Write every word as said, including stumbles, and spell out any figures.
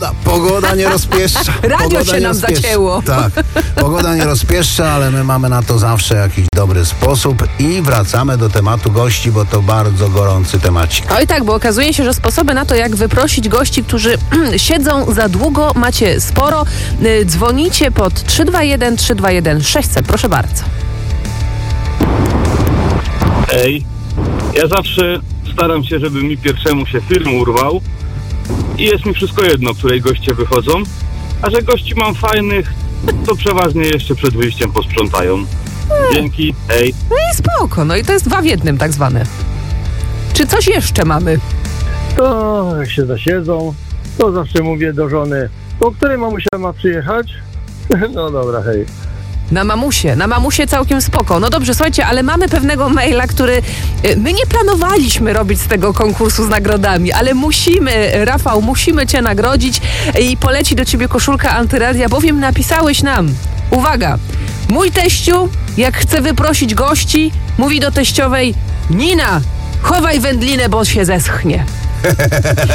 Pogoda nie rozpieszcza. Radio Pogoda się nie nam rozpieszcza. zacięło. Tak, pogoda nie rozpieszcza, ale my mamy na to zawsze jakiś dobry sposób i wracamy do tematu gości, bo to bardzo gorący temacik. Oj tak, bo okazuje się, że sposoby na to, jak wyprosić gości, którzy siedzą za długo, macie sporo. Y, Dzwonicie pod trzy dwa jeden trzy dwa jeden sześćset. Proszę bardzo. Ej, ja zawsze staram się, żeby mi pierwszemu się film urwał i jest mi wszystko jedno, której goście wychodzą, a że gości mam fajnych, to przeważnie jeszcze przed wyjściem posprzątają. Dzięki, hej. No i spoko, no i to jest dwa w jednym tak zwane. Czy coś jeszcze mamy? To jak się zasiedzą, to zawsze mówię do żony, o której mamusia ma przyjechać? No dobra, hej. Na mamusie, na mamusie całkiem spoko. No dobrze, słuchajcie, ale mamy pewnego maila, który y, my nie planowaliśmy robić z tego konkursu z nagrodami, ale musimy, Rafał, musimy cię nagrodzić i poleci do ciebie koszulka Antyradia, bowiem napisałeś nam, uwaga, mój teściu, jak chce wyprosić gości, mówi do teściowej, Nina, chowaj wędlinę, bo się zeschnie.